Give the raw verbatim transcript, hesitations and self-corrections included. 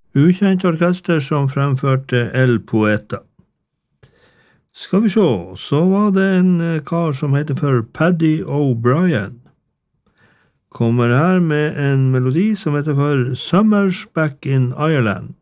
ukjent orkester som fremførte El Poeta. Skal vi se, så var det en eh, kar som heter for Paddy O'Brien. Kommer her med en melodi som heter for Summers Back in Ireland.